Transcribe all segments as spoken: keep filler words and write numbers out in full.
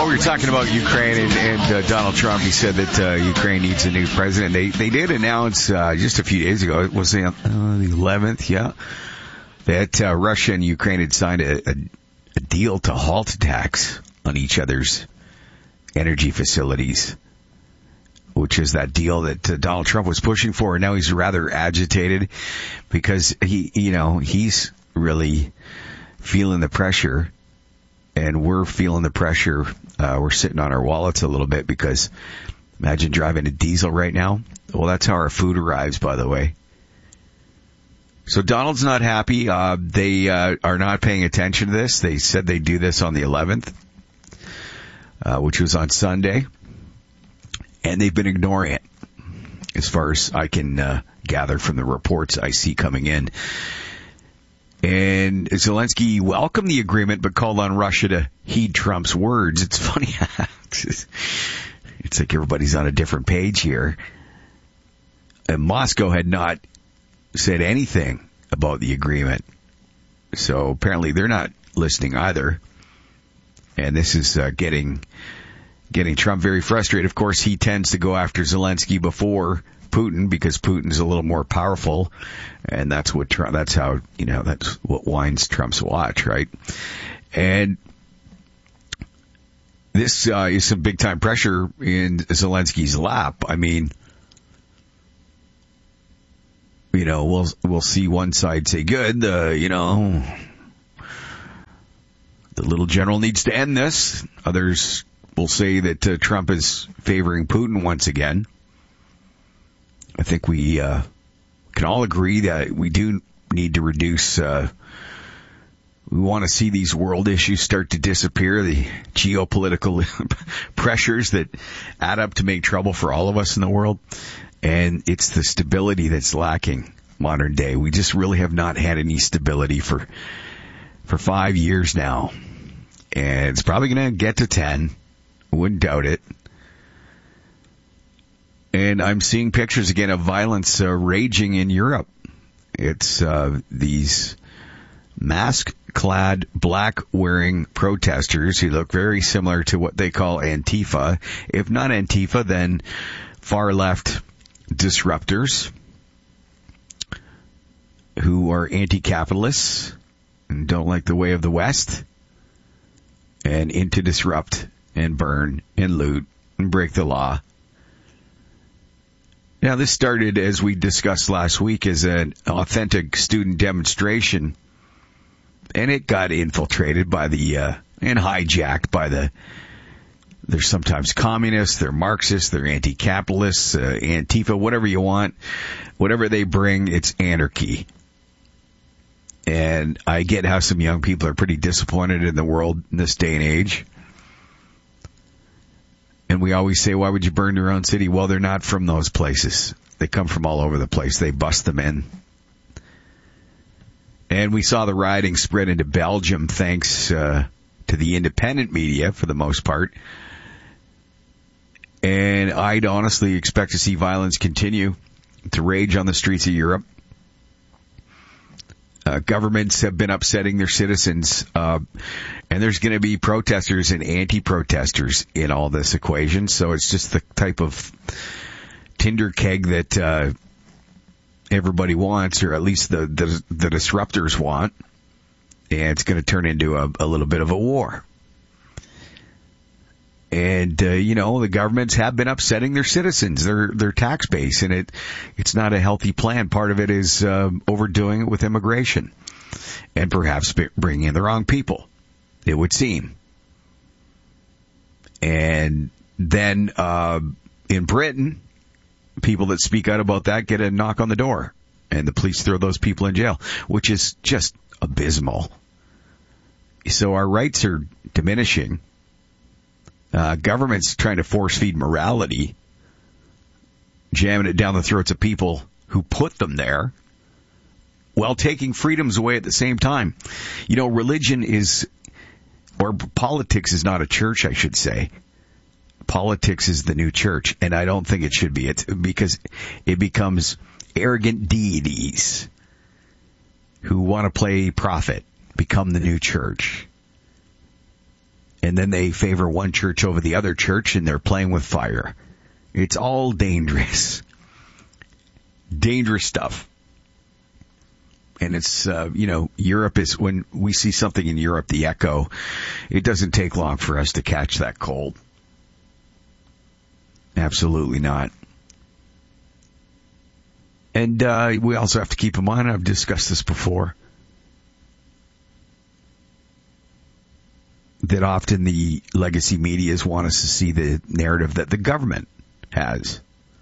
Well, we were talking about Ukraine and, and uh, Donald Trump. He said that uh, Ukraine needs a new president. They they did announce uh, just a few days ago, it was the, uh, the eleventh, yeah, that uh, Russia and Ukraine had signed a, a, a deal to halt attacks on each other's energy facilities, which is that deal that uh, Donald Trump was pushing for. And now he's rather agitated because he, you know, he's really feeling the pressure. And we're feeling the pressure. Uh, we're sitting on our wallets a little bit because imagine driving a diesel right now. Well, that's how our food arrives, by the way. So Donald's not happy. Uh, they uh, are not paying attention to this. They said they'd do this on the eleventh, uh, which was on Sunday. And they've been ignoring it, as far as I can uh, gather from the reports I see coming in. And Zelensky welcomed the agreement, but called on Russia to heed Trump's words. It's funny. It's like everybody's on a different page here. And Moscow had not said anything about the agreement. So apparently they're not listening either. And this is uh, getting getting Trump very frustrated. Of course, he tends to go after Zelensky before Putin because Putin's a little more powerful, and that's what Trump, that's how, you know, that's what winds Trump's watch, right? And this uh, is some big time pressure in Zelensky's lap. I mean, you know, we'll we'll see one side say, good, uh, you know, the little general needs to end this. Others will say that uh, Trump is favoring Putin once again. I think we uh, can all agree that we do need to reduce, uh, we want to see these world issues start to disappear, the geopolitical pressures that add up to make trouble for all of us in the world. And it's the stability that's lacking modern day. We just really have not had any stability for for five years now. And it's probably going to get to ten. Wouldn't doubt it. And I'm seeing pictures again of violence uh, raging in Europe. It's uh, these mask-clad, black-wearing protesters who look very similar to what they call Antifa. If not Antifa, then far-left disruptors who are anti-capitalists and don't like the way of the West and into disrupt and burn and loot and break the law. Now, this started, as we discussed last week, as an authentic student demonstration, and it got infiltrated by the, uh, and hijacked by the, they're sometimes communists, they're Marxists, they're anti-capitalists, uh, Antifa, whatever you want, whatever they bring, it's anarchy. And I get how some young people are pretty disappointed in the world in this day and age. And we always say, why would you burn your own city? Well, they're not from those places. They come from all over the place. They bust them in. And we saw the rioting spread into Belgium thanks uh, to the independent media for the most part. And I'd honestly expect to see violence continue to rage on the streets of Europe. Uh, governments have been upsetting their citizens, uh, and there's going to be protesters and anti-protesters in all this equation. So it's just the type of tinder keg that uh, everybody wants, or at least the, the, the disruptors want, and it's going to turn into a, a little bit of a war. And, uh, you know, the governments have been upsetting their citizens, their their tax base, and it it's not a healthy plan. Part of it is uh, overdoing it with immigration and perhaps bringing in the wrong people, it would seem. And then uh, in Britain, people that speak out about that get a knock on the door, and the police throw those people in jail, which is just abysmal. So our rights are diminishing. Uh, government's trying to force feed morality, jamming it down the throats of people who put them there, while taking freedoms away at the same time. You know, religion is, or politics is not a church, I should say. Politics is the new church, and I don't think it should be. It's because it becomes arrogant deities who want to play prophet become the new church. And then they favor one church over the other church, and they're playing with fire. It's all dangerous. Dangerous stuff. And it's, uh, you know, Europe is, when we see something in Europe, the echo, it doesn't take long for us to catch that cold. Absolutely not. And uh, we also have to keep in mind, I've discussed this before, that often the legacy medias want us to see the narrative that the government has.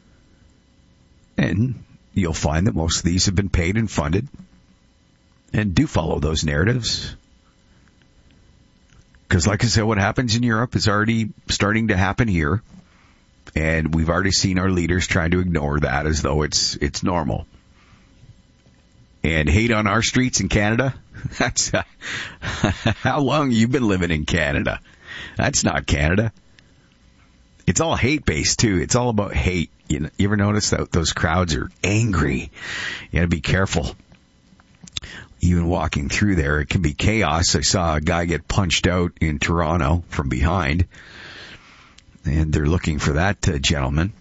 And you'll find that most of these have been paid and funded and do follow those narratives. Because like I said, what happens in Europe is already starting to happen here. And we've already seen our leaders trying to ignore that as though it's it's normal. And hate on our streets in Canada? That's uh, how long you've been living in Canada. That's not Canada. It's all hate-based, too. It's all about hate. You know, you ever notice that those crowds are angry? You got to be careful. Even walking through there, it can be chaos. I saw a guy get punched out in Toronto from behind. And they're looking for that uh, gentleman.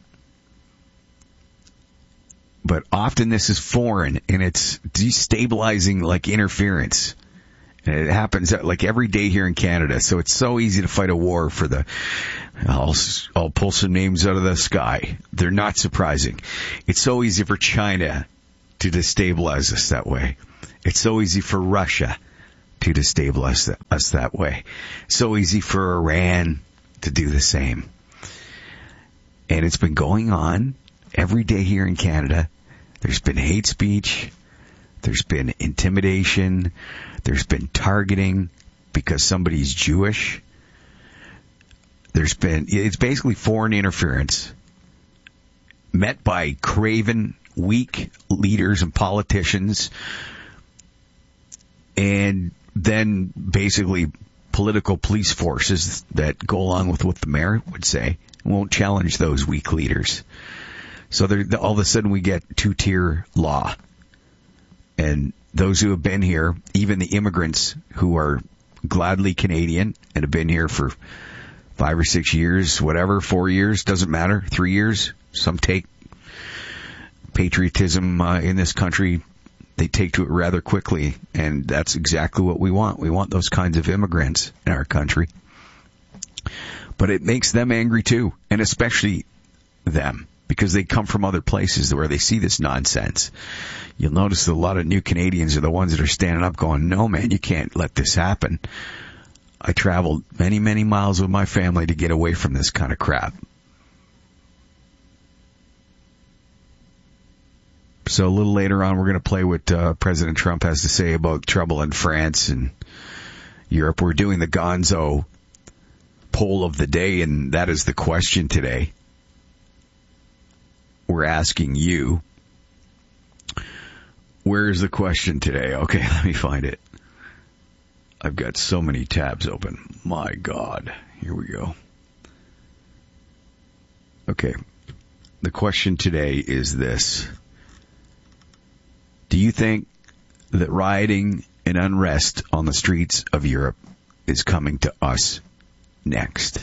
But often this is foreign, and it's destabilizing like interference. And it happens like every day here in Canada. So it's so easy to fight a war for the, I'll, I'll pull some names out of the sky. They're not surprising. It's so easy for China to destabilize us that way. It's so easy for Russia to destabilize us that way. So easy for Iran to do the same. And it's been going on every day here in Canada. There's been hate speech. There's been intimidation. There's been targeting because somebody's Jewish. There's been, it's basically foreign interference met by craven, weak leaders and politicians. And then basically political police forces that go along with what the mayor would say won't challenge those weak leaders. So all of a sudden we get two-tier law. And those who have been here, even the immigrants who are gladly Canadian and have been here for five or six years, whatever, four years, doesn't matter, three years. Some take patriotism uh, in this country, they take to it rather quickly. And that's exactly what we want. We want those kinds of immigrants in our country. But it makes them angry too, and especially them, because they come from other places where they see this nonsense. You'll notice that a lot of new Canadians are the ones that are standing up going, no, man, you can't let this happen. I traveled many, many miles with my family to get away from this kind of crap. So a little later on, we're going to play what uh, President Trump has to say about trouble in France and Europe. We're doing the Gonzo poll of the day, and that is the question today. We're asking you, where is the question today? Okay, let me find it. I've got so many tabs open. My God. Here we go. Okay. The question today is this. Do you think that rioting and unrest on the streets of Europe is coming to us next?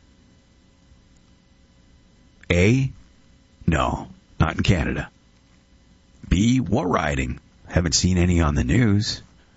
A, no, not in Canada. B, what rioting? Haven't seen any on the news.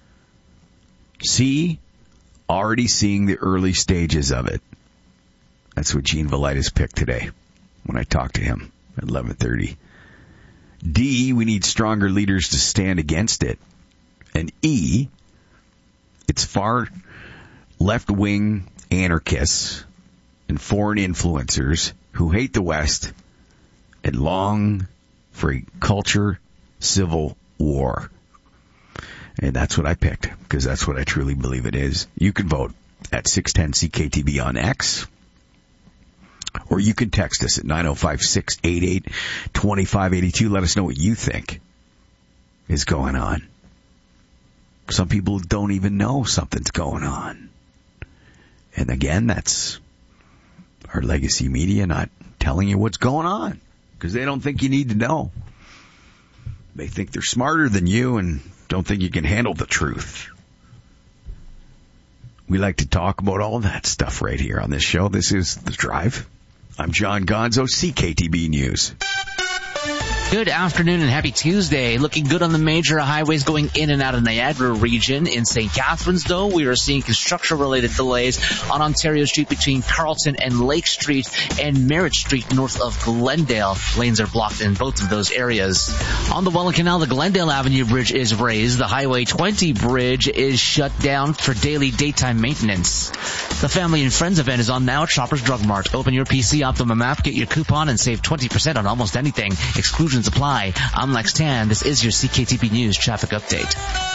C, already seeing the early stages of it. That's what Gene Velitis picked today when I talked to him at eleven thirty. D, we need stronger leaders to stand against it. And E, it's far left-wing anarchists and foreign influencers who hate the West and long for a culture civil war. And that's what I picked, because that's what I truly believe it is. You can vote at six ten C K T B on X, or you can text us at nine oh five, six eight eight, two five eight two. Let us know what you think is going on. Some people don't even know something's going on. And again, that's our legacy media not telling you what's going on, because they don't think you need to know. They think they're smarter than you and don't think you can handle the truth. We like to talk about all that stuff right here on this show. This is The Drive. I'm John Gonzo, C K T B News. Good afternoon and happy Tuesday. Looking good on the major highways going in and out of Niagara region. In Saint Catharines, though, we are seeing construction-related delays on Ontario Street between Carlton and Lake Street and Merritt Street north of Glendale. Lanes are blocked in both of those areas. On the Welland Canal, the Glendale Avenue Bridge is raised. The Highway twenty bridge is shut down for daily daytime maintenance. The Family and Friends event is on now at Shoppers Drug Mart. Open your P C Optimum app, get your coupon, and save twenty percent on almost anything. Exclusions apply. I'm Lex Tan. This is your C K T B News traffic update.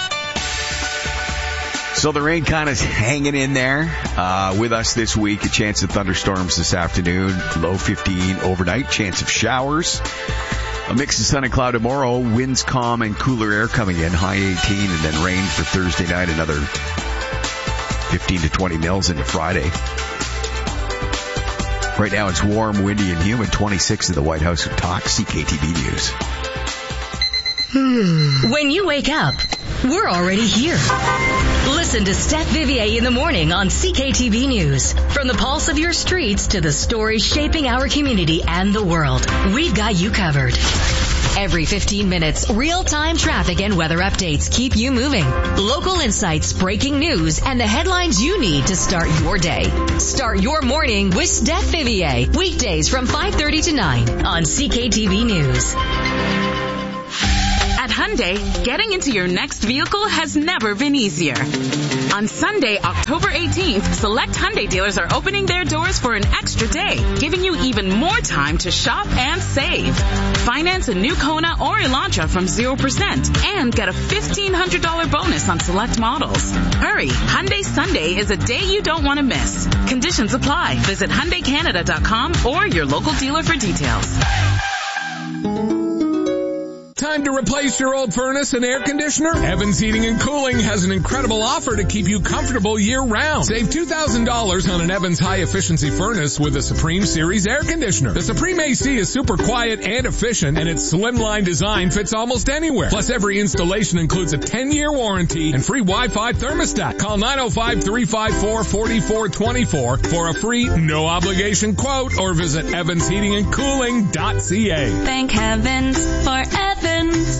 So the rain kind of hanging in there uh, with us this week. A chance of thunderstorms this afternoon. Low fifteen overnight. Chance of showers. A mix of sun and cloud tomorrow. Winds calm and cooler air coming in. High eighteen, and then rain for Thursday night. Another fifteen to twenty mils into Friday. Right now it's warm, windy, and humid. twenty-six at the White House of Talk. C K T B News. When you wake up, we're already here. Listen to Steph Vivier in the morning on C K T B News. From the pulse of your streets to the stories shaping our community and the world, we've got you covered. Every fifteen minutes, real-time traffic and weather updates keep you moving. Local insights, breaking news, and the headlines you need to start your day. Start your morning with Steph Vivier. Weekdays from five thirty to nine on C K T V News. At Hyundai, getting into your next vehicle has never been easier. On Sunday, October eighteenth, select Hyundai dealers are opening their doors for an extra day, giving you even more time to shop and save. Finance a new Kona or Elantra from zero percent and get a fifteen hundred dollars bonus on select models. Hurry, Hyundai Sunday is a day you don't want to miss. Conditions apply. Visit Hyundai Canada dot com or your local dealer for details. Time to replace your old furnace and air conditioner? Evans Heating and Cooling has an incredible offer to keep you comfortable year-round. Save two thousand dollars on an Evans high-efficiency furnace with a Supreme Series air conditioner. The Supreme A C is super quiet and efficient, and its slimline design fits almost anywhere. Plus, every installation includes a ten-year warranty and free Wi-Fi thermostat. Call nine oh five, three five four, four four two four for a free, no-obligation quote, or visit evans heating and cooling dot c a. Thank heavens for Evans.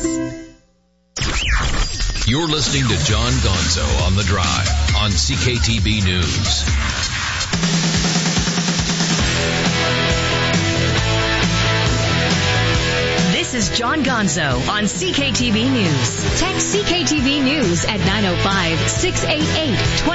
You're listening to John Gonzo on The Drive on C K T B News. This is John Gonzo on C K T B News. Text C K T B News at nine oh five, six eight eight, two